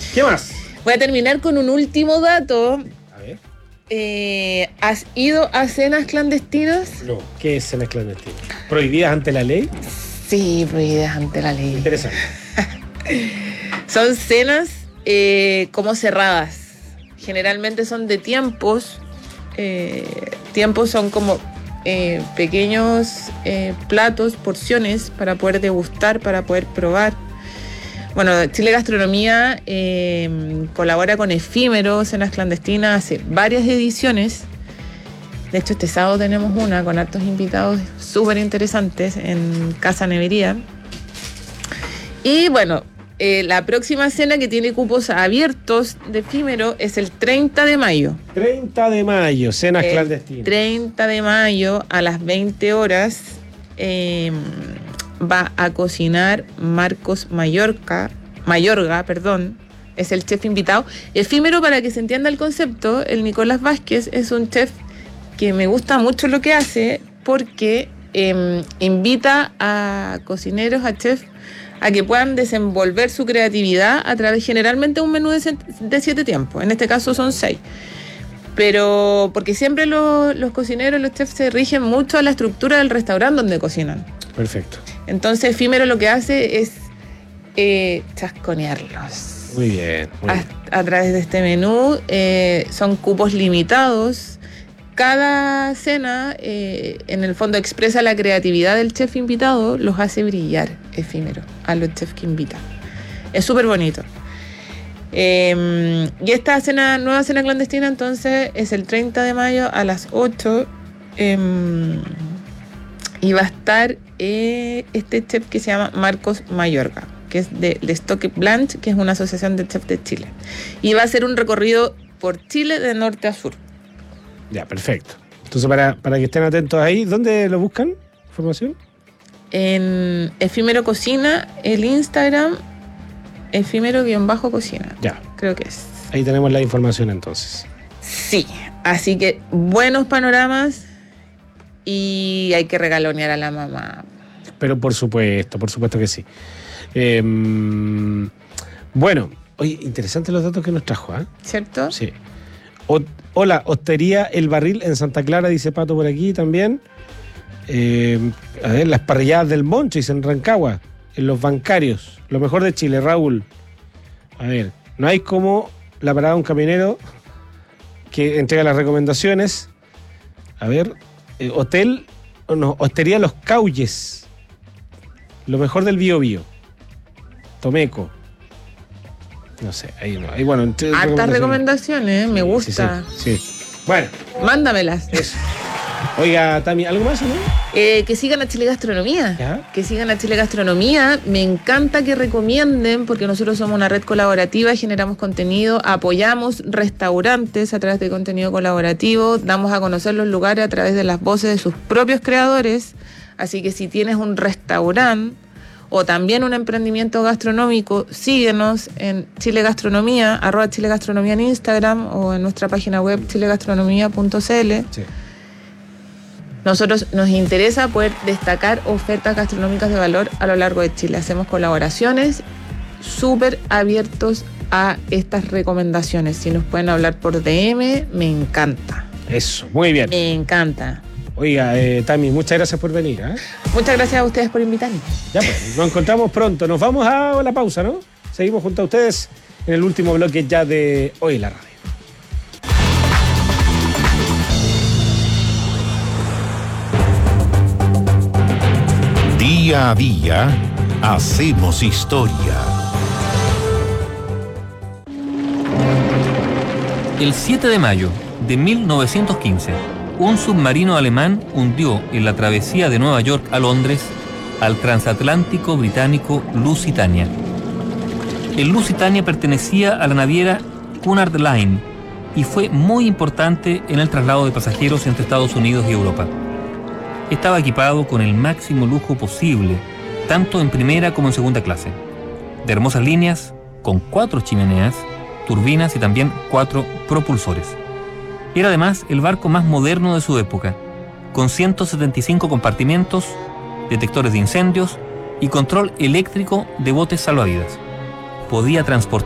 ¿Qué más? Voy a terminar con un último dato. A ver. ¿Has ido a cenas clandestinas? No. ¿Qué es cenas clandestinas? ¿Prohibidas ante la ley? Sí, prohibidas ante la ley. Interesante. Son cenas como cerradas. Generalmente son de tiempos. Tiempos son como pequeños platos, porciones para poder degustar, para poder probar. Bueno, Chile Gastronomía colabora con Efímero, Cenas Clandestinas, hace varias ediciones. De hecho, este sábado tenemos una con hartos invitados súper interesantes en Casa Nevería. Y bueno, la próxima cena que tiene cupos abiertos de Efímero es el 30 de mayo. 30 de mayo, cenas clandestinas. 30 de mayo a las 20 horas va a cocinar Marcos Mayorga, es el chef invitado. Efímero, para que se entienda el concepto, el Nicolás Vázquez es un chef que me gusta mucho lo que hace porque invita a cocineros, a chefs, a que puedan desenvolver su creatividad a través generalmente de un menú de 7 tiempos. En este caso son 6. Pero porque siempre los cocineros, los chefs se rigen mucho a la estructura del restaurante donde cocinan. Perfecto. Entonces Efímero lo que hace es chasconearlos. Muy bien. A través de este menú. Son cupos limitados. Cada cena, en el fondo, expresa la creatividad del chef invitado, los hace brillar, Efímero, a los chefs que invita. Es súper bonito. Y esta nueva cena clandestina, entonces, es el 30 de mayo a las 8. Y va a estar este chef que se llama Marcos Mayorga, que es de Stock Blanche, que es una asociación de chefs de Chile. Y va a ser un recorrido por Chile de norte a sur. Ya, perfecto. Entonces, para que estén atentos ahí, ¿dónde lo buscan? ¿Información? En Efímero Cocina, el Instagram, Efímero-Cocina. Ya. Creo que es. Ahí tenemos la información entonces. Sí, así que buenos panoramas y hay que regalonear a la mamá. Pero por supuesto que sí. Bueno, oye, interesantes los datos que nos trajo, ¿eh? ¿Cierto? Sí. Hola, Hostería El Barril en Santa Clara, dice Pato por aquí también. A ver, las parrilladas del Monchis en Rancagua, en Los Bancarios, lo mejor de Chile, Raúl. A ver, no hay como la parada de un camionero que entrega las recomendaciones. A ver, Hostería Los Cauyes, lo mejor del Biobío, Tomeco. No sé, ahí no. Ahí, bueno, hartas recomendaciones, me gusta. Sí. Bueno. Mándamelas. Eso. Oiga, Tami, ¿algo más, no? Que sigan a Chile Gastronomía. ¿Ya? Que sigan a Chile Gastronomía. Me encanta que recomienden, porque nosotros somos una red colaborativa, generamos contenido, apoyamos restaurantes a través de contenido colaborativo, damos a conocer los lugares a través de las voces de sus propios creadores. Así que si tienes un restaurante o también un emprendimiento gastronómico, síguenos en Chile Gastronomía, @Chile Gastronomía en Instagram o en nuestra página web chilegastronomía.cl. Sí. Nosotros nos interesa poder destacar ofertas gastronómicas de valor a lo largo de Chile. Hacemos colaboraciones, súper abiertos a estas recomendaciones. Si nos pueden hablar por DM, me encanta. Eso, muy bien. Me encanta. Oiga, Tami, muchas gracias por venir, ¿eh? Muchas gracias a ustedes por invitarme. Ya pues, nos encontramos pronto. Nos vamos a la pausa, ¿no? Seguimos junto a ustedes en el último bloque ya de Hoy en la Radio. Día a día, hacemos historia. El 7 de mayo de 1915, un submarino alemán hundió en la travesía de Nueva York a Londres al transatlántico británico Lusitania. El Lusitania pertenecía a la naviera Cunard Line y fue muy importante en el traslado de pasajeros entre Estados Unidos y Europa. Estaba equipado con el máximo lujo posible, tanto en primera como en segunda clase. De hermosas líneas, con 4 chimeneas, turbinas y también 4 propulsores. Era además el barco más moderno de su época, con 175 compartimentos, detectores de incendios y control eléctrico de botes salvavidas. Podía transportar